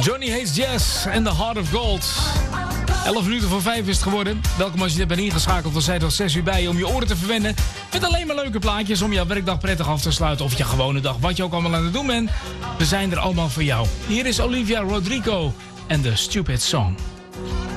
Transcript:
Johnny Hates Jazz en The Heart of Gold. 11 minuten voor 5 is het geworden. Welkom als je net bent ingeschakeld. We zijn tot 6 uur bij je om je oren te verwennen. Met alleen maar leuke plaatjes om jouw werkdag prettig af te sluiten. Of je gewone dag, wat je ook allemaal aan het doen bent. We zijn er allemaal voor jou. Hier is Olivia Rodrigo en The Stupid Song.